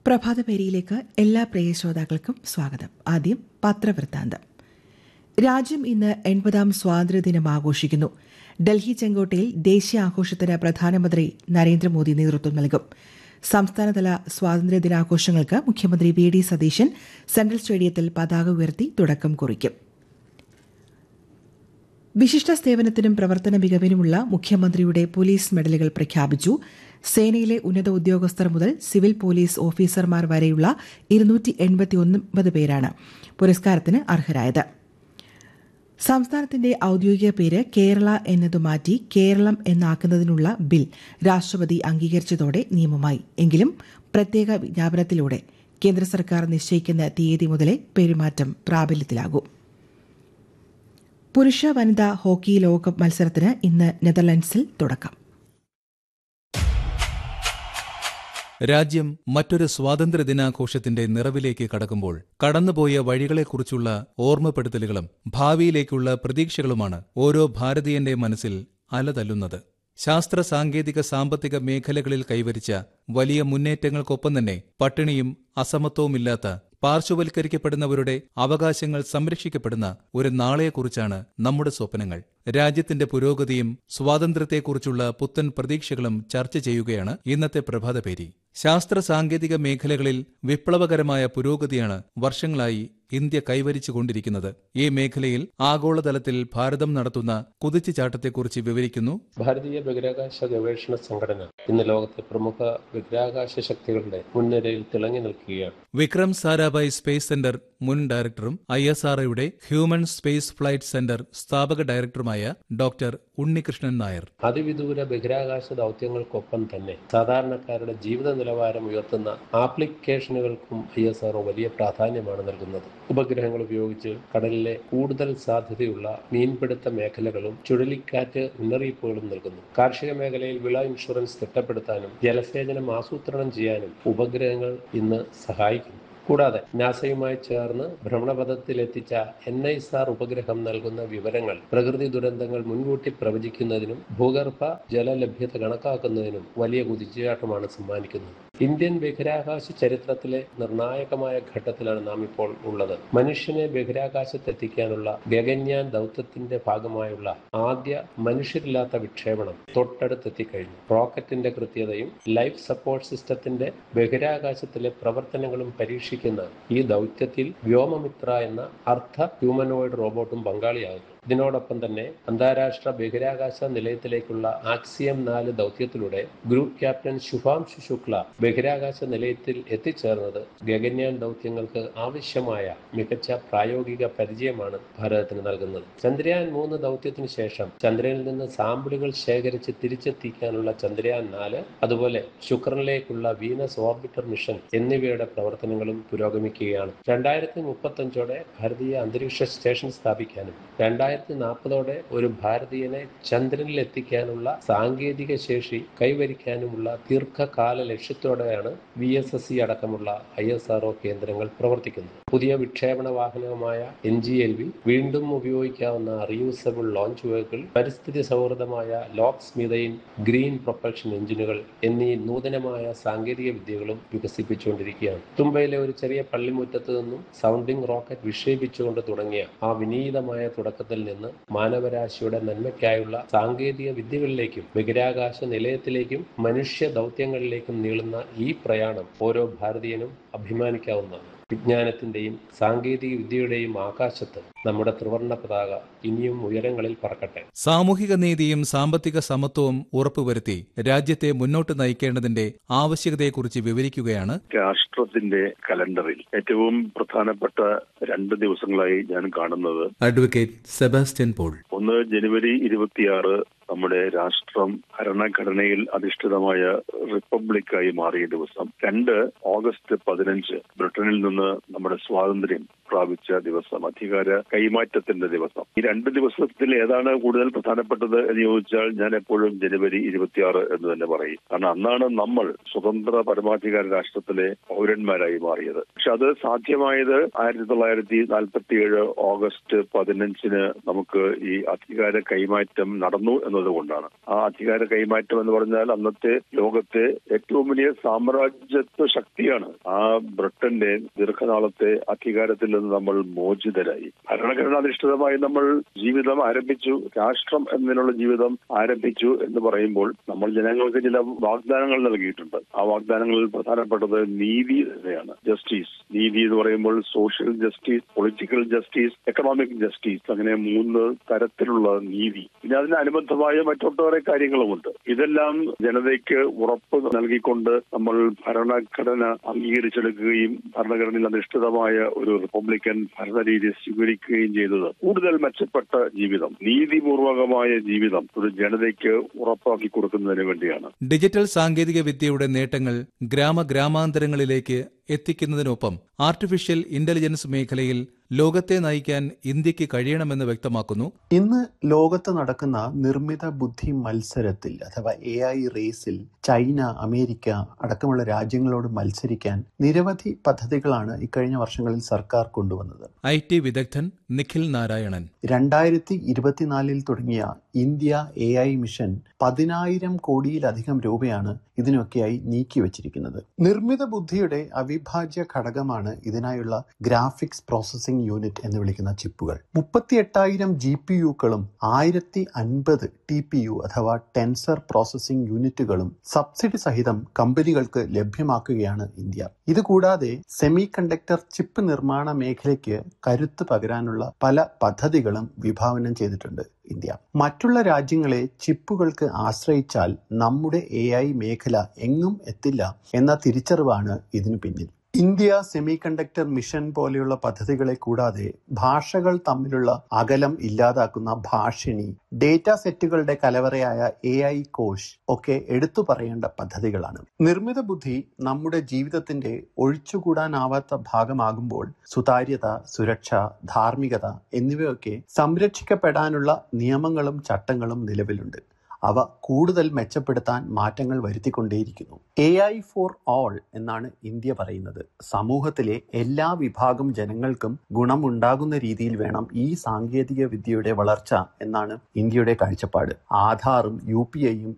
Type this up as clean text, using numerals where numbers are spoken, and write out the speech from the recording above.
പ്രഭാതപേരിയിലേക്ക് എല്ലാ പ്രിയ ശ്രോതാക്കൾക്കും സ്വാഗതം. ആദ്യം പത്രവൃത്താന്തം. രാജ്യം ഇന്ന് 80ാം സ്വാതന്ത്ര്യദിനം ആഘോഷിക്കുന്നു. ഡൽഹി ചെങ്കോട്ടയിൽ ദേശീയ ആഘോഷത്തിന് പ്രധാനമന്ത്രി നരേന്ദ്രമോദി നേതൃത്വം നൽകും. സംസ്ഥാനതല സ്വാതന്ത്ര്യദിനാഘോഷങ്ങൾക്ക് മുഖ്യമന്ത്രി വി.ഡി. സതീശൻ സെൻട്രൽ സ്റ്റേഡിയത്തിൽ പതാക ഉയർത്തി തുടക്കം കുറിക്കും. വിശിഷ്ട സേവനത്തിനും പ്രവർത്തന മികവിനുമുള്ള മുഖ്യമന്ത്രിയുടെ പോലീസ് മെഡലുകൾ പ്രഖ്യാപിച്ചു. സേനയിലെ ഉന്നത ഉദ്യോഗസ്ഥർ മുതൽ സിവിൽ പോലീസ് ഓഫീസർമാർ വരെയുള്ള 289 പേരാണ് പുരസ്കാരത്തിന് അർഹരായത്. സംസ്ഥാനത്തിന്റെ ഔദ്യോഗിക പേര് കേരള എന്നത് മാറ്റി കേരളം എന്നാക്കുന്നതിനുള്ള ബിൽ രാഷ്ട്രപതി അംഗീകരിച്ചതോടെ നിയമമായി. എങ്കിലും പ്രത്യേക വിജ്ഞാപനത്തിലൂടെ കേന്ദ്ര സർക്കാർ നിശ്ചയിക്കുന്ന തീയതി മുതലേ പെരുമാറ്റം പ്രാബല്യത്തിലാകൂ. പുരുഷ വനിതാ ഹോക്കി ലോകകപ്പ് മത്സരത്തിന് ഇന്ന് നെതർലൻഡ്സിൽ തുടക്കം. രാജ്യം മറ്റൊരു സ്വാതന്ത്ര്യദിനാഘോഷത്തിന്റെ നിറവിലേക്ക് കടക്കുമ്പോൾ കടന്നുപോയ വഴികളെക്കുറിച്ചുള്ള ഓർമ്മപ്പെടുത്തലുകളും ഭാവിയിലേക്കുള്ള പ്രതീക്ഷകളുമാണ് ഓരോ ഭാരതീയന്റെ മനസ്സിൽ അലതല്ലുന്നത്. ശാസ്ത്ര സാങ്കേതിക സാമ്പത്തിക മേഖലകളിൽ കൈവരിച്ച വലിയ മുന്നേറ്റങ്ങൾക്കൊപ്പം തന്നെ പട്ടിണിയും അസമത്വവുമില്ലാത്ത പാർശ്വവൽക്കരിക്കപ്പെടുന്നവരുടെ അവകാശങ്ങൾ സംരക്ഷിക്കപ്പെടുന്ന ഒരു നാളെയെക്കുറിച്ചാണ് നമ്മുടെ സ്വപ്നങ്ങൾ. രാജ്യത്തിന്റെ പുരോഗതിയും സ്വാതന്ത്ര്യത്തെക്കുറിച്ചുള്ള പുത്തൻ പ്രതീക്ഷകളും ചർച്ച ചെയ്യുകയാണ് ഇന്നത്തെ പ്രഭാതപേരി. ശാസ്ത്ര സാങ്കേതിക മേഖലകളിൽ വിപ്ലവകരമായ പുരോഗതിയാണ് വർഷങ്ങളായി ഇന്ത്യ കൈവരിച്ചുകൊണ്ടിരിക്കുന്നത്. ഈ മേഖലയിൽ ആഗോളതലത്തിൽ ഭാരതം നടത്തുന്ന കുതിച്ചുചാട്ടത്തെക്കുറിച്ച് വിവരിക്കുന്നു ഭാരതീയ ബഹിരാകാശ ഗവേഷണ സംഘടന. ഇന്ന് ലോകത്തെ പ്രമുഖ ബഹിരാകാശ ശക്തികളുടെ മുൻനിരയിൽ തിളങ്ങി നിൽക്കുകയാണ്. വിക്രം സാരാഭായ് സ്പേസ് സെന്റർ മുൻ ഡയറക്ടറും ISROയുടെ ഹ്യൂമൻ സ്പേസ് ഫ്ലൈറ്റ് സെന്റർ സ്ഥാപക ഡയറക്ടറുമായ ഡോക്ടർ ഉണ്ണികൃഷ്ണൻ നായർ. അതിവിദൂര ബഹിരാകാശ ദൌത്യങ്ങൾക്കൊപ്പം തന്നെ സാധാരണക്കാരുടെ ജീവിത നിലവാരം ഉയർത്തുന്ന ആപ്ലിക്കേഷനുകൾക്കും ISRO വലിയ പ്രാധാന്യമാണ് നൽകുന്നത്. ഉപഗ്രഹങ്ങൾ ഉപയോഗിച്ച് കടലിലെ കൂടുതൽ സാധ്യതയുള്ള മീൻപിടുത്ത മേഖലകളും ചുഴലിക്കാറ്റ് മുന്നറിയിപ്പുകളും നൽകുന്നു. കാർഷിക മേഖലയിൽ വിള ഇൻഷുറൻസ് തിട്ടപ്പെടുത്താനും ജലസേചനം ആസൂത്രണം ചെയ്യാനും ഉപഗ്രഹങ്ങൾ ഇന്ന് സഹായിക്കുന്നു. കൂടാതെ നാസയുമായി ചേർന്ന് ഭ്രമണപഥത്തിലെത്തിച്ച NISR ഉപഗ്രഹം നൽകുന്ന വിവരങ്ങൾ പ്രകൃതി ദുരന്തങ്ങൾ മുൻകൂട്ടി പ്രവചിക്കുന്നതിനും ഭൂഗർഭ ജലലഭ്യത കണക്കാക്കുന്നതിനും വലിയ കുതിച്ചുചാട്ടമാണ് സമ്മാനിക്കുന്നത്. ഇന്ത്യൻ ബഹിരാകാശ ചരിത്രത്തിലെ നിർണായകമായ ഘട്ടത്തിലാണ് നാം ഇപ്പോൾ ഉള്ളത്. മനുഷ്യനെ ബഹിരാകാശത്തെത്തിക്കാനുള്ള ഗഗൻയാൻ ദൗത്യത്തിന്റെ ഭാഗമായുള്ള ആദ്യ മനുഷ്യരില്ലാത്ത വിക്ഷേപണം തൊട്ടടുത്തെത്തിക്കഴിഞ്ഞു. റോക്കറ്റിന്റെ കൃത്യതയും ലൈഫ് സപ്പോർട്ട് സിസ്റ്റത്തിന്റെ ബഹിരാകാശത്തിലെ പ്രവർത്തനങ്ങളും പരീക്ഷിക്കുന്ന ഈ ദൗത്യത്തിൽ വ്യോമമിത്ര എന്ന അർദ്ധ ഹ്യൂമനോയിഡ് റോബോട്ടും പങ്കാളിയാകുന്നു. ഇതിനോടൊപ്പം തന്നെ അന്താരാഷ്ട്ര ബഹിരാകാശ നിലയത്തിലേക്കുള്ള axiom 4 ദൗത്യത്തിലൂടെ group captain Shubhanshu Shukla ബഹിരാകാശ നിലയത്തിൽ എത്തിച്ചേർന്നത് ഗഗൻയാൻ ദൗത്യങ്ങൾക്ക് ആവശ്യമായ മികച്ച പ്രായോഗിക പരിചയമാണ് ഭാരതത്തിന് നൽകുന്നത്. ചന്ദ്രയാൻ 3 ദൗത്യത്തിന് ശേഷം ചന്ദ്രനിൽ നിന്ന് സാമ്പിളുകൾ ശേഖരിച്ച് തിരിച്ചെത്തിക്കാനുള്ള ചന്ദ്രയാൻ 4, അതുപോലെ ശുക്രനിലേക്കുള്ള വീനസ് ഓർബിറ്റർ മിഷൻ എന്നിവയുടെ പ്രവർത്തനങ്ങളും പുരോഗമിക്കുകയാണ്. 2035ഓടെ ഭാരതീയ അന്തരീക്ഷ സ്റ്റേഷൻ സ്ഥാപിക്കാനും 2040ഓടെ ഒരു ഭാരതീയനെ ചന്ദ്രനിൽ എത്തിക്കാനുള്ള സാങ്കേതിക ശേഷി കൈവരിക്കാനുമുള്ള ദീർഘകാല ലക്ഷ്യത്തോടെയാണ് VSSC അടക്കമുള്ള ISRO കേന്ദ്രങ്ങൾ പ്രവർത്തിക്കുന്നത്. പുതിയ വിക്ഷേപണ വാഹനമായ NGLV, വീണ്ടും ഉപയോഗിക്കാവുന്ന റീയൂസബിൾ ലോഞ്ച് വെഹിക്കിൾ, പരിസ്ഥിതി സൗഹൃദമായ ലോക്സ് മീഥൈൻ ഗ്രീൻ പ്രൊപ്പൽഷൻ എഞ്ചിനുകൾ എന്നീ നൂതനമായ സാങ്കേതിക വിദ്യകളും വികസിപ്പിച്ചുകൊണ്ടിരിക്കുകയാണ്. തുമ്പയിലെ ഒരു ചെറിയ പള്ളിമുറ്റത്ത് നിന്നും സൗണ്ടിംഗ് റോക്കറ്റ് വിക്ഷേപിച്ചുകൊണ്ട് തുടങ്ങിയ ആ വിനീതമായ തുടക്കത്തിൽ നിന്ന് മാനവരാശിയുടെ നന്മയ്ക്കായുള്ള സാങ്കേതിക വിദ്യകളിലേക്കും ബഹിരാകാശ നിലയത്തിലേക്കും മനുഷ്യ ദൗത്യങ്ങളിലേക്കും നീളുന്ന ഈ പ്രയാണം ഓരോ ഭാരതീയനും അഭിമാനിക്കാവുന്നതാണ്. വിജ്ഞാനത്തിന്റെയും സാങ്കേതിക വിദ്യയുടെയും ആകാശത്ത് നമ്മുടെ ത്രിവർണ്ണ പതാക ഇനിയും ഉയരങ്ങളിൽ പറക്കട്ടെ. സാമൂഹിക നീതിയും സാമ്പത്തിക സമത്വവും ഉറപ്പുവരുത്തി രാജ്യത്തെ മുന്നോട്ട് നയിക്കേണ്ടതിന്റെ ആവശ്യകതയെക്കുറിച്ച് വിവരിക്കുകയാണ്. രാഷ്ട്രത്തിന്റെ കലണ്ടറിൽ ഏറ്റവും പ്രധാനപ്പെട്ട 2 ദിവസങ്ങളായി ഞാൻ കാണുന്നത് അഡ്വക്കേറ്റ് സെബാസ്റ്റ്യൻ പോൾ. ഒന്ന് ജനുവരി 26 നമ്മുടെ രാഷ്ട്രം ഭരണഘടനയിൽ അധിഷ്ഠിതമായ റിപ്പബ്ലിക്കായി മാറിയ ദിവസം. 2 ഓഗസ്റ്റ് 15 ബ്രിട്ടനിൽ നിന്ന് നമ്മുടെ സ്വാതന്ത്ര്യം പ്രാപിച്ച ദിവസം, അധികാര കൈമാറ്റത്തിന്റെ ദിവസം. ഈ 2 ദിവസത്തിൽ ഏതാണ് കൂടുതൽ പ്രധാനപ്പെട്ടത് എന്ന് ചോദിച്ചാൽ ഞാൻ എപ്പോഴും ജനുവരി 26 എന്ന് തന്നെ പറയും. കാരണം അന്നാണ് നമ്മൾ സ്വതന്ത്ര പരമാധികാര രാഷ്ട്രത്തിലെ പൗരന്മാരായി മാറിയത്. പക്ഷെ അത് സാധ്യമായത് 1947 ഓഗസ്റ്റ് 15 നമുക്ക് ഈ അധികാര കൈമാറ്റം നടന്നു എന്നതുകൊണ്ടാണ്. ആ അധികാര കൈമാറ്റം എന്ന് പറഞ്ഞാൽ അന്നത്തെ ലോകത്തെ ഏറ്റവും വലിയ സാമ്രാജ്യത്വ ശക്തിയാണ്. ആ ബ്രിട്ടന്റെ ദീർഘനാളത്തെ അധികാരത്തിൽ നിന്ന് നമ്മൾ മോചിതരായി. ഭരണഘടനാധിഷ്ഠിതമായി നമ്മൾ ജീവിതം ആരംഭിച്ചു, രാഷ്ട്രം എന്നതിനുള്ള ജീവിതം ആരംഭിച്ചു എന്ന് പറയുമ്പോൾ നമ്മൾ ജനങ്ങൾക്ക് ചില വാഗ്ദാനങ്ങൾ നൽകിയിട്ടുണ്ട്. ആ വാഗ്ദാനങ്ങളിൽ പ്രധാനപ്പെട്ടത് നീതി തന്നെയാണ്. ജസ്റ്റിസ്, നീതി എന്ന് പറയുമ്പോൾ social justice, political justice, economic justice, അങ്ങനെ 3 തരത്തിലുള്ള നീതി. പിന്നെ അതിന് അനുബന്ധമായ മറ്റൊട്ടേറെ കാര്യങ്ങളുമുണ്ട്. ഇതെല്ലാം ജനതയ്ക്ക് ഉറപ്പ് നൽകിക്കൊണ്ട് നമ്മൾ ഭരണഘടന അംഗീകരിച്ചെടുക്കുകയും ഭരണഘടനയിൽ അധിഷ്ഠിതമായ ഒരു റിപ്പബ്ലിക്കൻ ഭരണരീതി സ്വീകരിക്കുകയും ചെയ്തത് കൂടുതൽ മെച്ചപ്പെട്ട ജീവിതം, നീതിപൂർവകമായ ജീവിതം ഒരു ജനതയ്ക്ക് ഉറപ്പാക്കി കൊടുക്കുന്നതിന് വേണ്ടിയാണ്. ഡിജിറ്റൽ സാങ്കേതിക വിദ്യയുടെ നേട്ടങ്ങൾ ഗ്രാമാന്തരങ്ങളിലേക്ക് എത്തിക്കുന്നതിനൊപ്പം ആർട്ടിഫിഷ്യൽ ഇന്റലിജൻസ് മേഖലയിൽ ലോകത്തെ നയിക്കാൻ ഇന്ത്യക്ക് കഴിയണമെന്ന് വ്യക്തമാക്കുന്നു. ഇന്ന് ലോകത്ത് നടക്കുന്ന നിർമ്മിത ബുദ്ധി മത്സരത്തിൽ അഥവാ AI റേസിൽ ചൈന, അമേരിക്ക അടക്കമുള്ള രാജ്യങ്ങളോട് മത്സരിക്കാൻ നിരവധി പദ്ധതികളാണ് ഇക്കഴിഞ്ഞ വർഷങ്ങളിൽ സർക്കാർ കൊണ്ടുവന്നത്. IT വിദഗ്ധൻ നിഖിൽ നാരായണൻ 2024 തുടങ്ങിയ ഇന്ത്യ AI മിഷൻ 10,000 കോടിയിലധികം രൂപയാണ് ഇതിനൊക്കെയായി നീക്കിവച്ചിരിക്കുന്നത്. നിർമ്മിത ബുദ്ധിയുടെ അവിഭാജ്യ ഘടകമാണ് ഇതിനായുള്ള ഗ്രാഫിക്സ് പ്രോസസ്സിംഗ് യൂണിറ്റ് എന്ന് വിളിക്കുന്ന ചിപ്പുകൾ. 38,000 GPUക്കളും 1,050 TPU അഥവാ ടെൻസർ പ്രോസസ്സിംഗ് യൂണിറ്റുകളും സബ്സിഡി സഹിതം കമ്പനികൾക്ക് ലഭ്യമാക്കുകയാണ് ഇന്ത്യ. ഇതുകൂടാതെ സെമി കണ്ടക്ടർ ചിപ്പ് നിർമ്മാണ മേഖലയ്ക്ക് കരുത്ത് പകരാനുള്ള പല പദ്ധതികളും വിഭാവനം ചെയ്തിട്ടുണ്ട് ഇന്ത്യ. മറ്റുള്ള രാജ്യങ്ങളെ ചിപ്പുകൾക്ക് ആശ്രയിച്ചാൽ നമ്മുടെ AI മേഖല എങ്ങും എത്തില്ല എന്ന തിരിച്ചറിവാണ് ഇതിനു പിന്നിൽ. ഇന്ത്യ സെമി കണ്ടക്ടർ മിഷൻ പോലെയുള്ള പദ്ധതികളെ കൂടാതെ ഭാഷകൾ തമ്മിലുള്ള അകലം ഇല്ലാതാക്കുന്ന ഭാഷിണി, ഡേറ്റ സെറ്റുകളുടെ കലവറയായ AI കോശ് ഒക്കെ എടുത്തു പറയേണ്ട പദ്ധതികളാണ്. നിർമ്മിത ബുദ്ധി നമ്മുടെ ജീവിതത്തിന്റെ ഒഴിച്ചുകൂടാനാവാത്ത ഭാഗമാകുമ്പോൾ സുതാര്യത, സുരക്ഷ, ധാർമ്മികത എന്നിവയൊക്കെ സംരക്ഷിക്കപ്പെടാനുള്ള നിയമങ്ങളും ചട്ടങ്ങളും നിലവിലുണ്ട്. അവ കൂടുതൽ മെച്ചപ്പെടുത്താൻ മാറ്റങ്ങൾ വരുത്തിക്കൊണ്ടേയിരിക്കുന്നു. AI ഫോർ ഓൾ എന്നാണ് ഇന്ത്യ പറയുന്നത്. സമൂഹത്തിലെ എല്ലാ വിഭാഗം ജനങ്ങൾക്കും ഗുണമുണ്ടാകുന്ന രീതിയിൽ വേണം ഈ സാങ്കേതിക വിദ്യയുടെ വളർച്ച എന്നാണ് ഇന്ത്യയുടെ കാഴ്ചപ്പാട്. ആധാറും UPIയും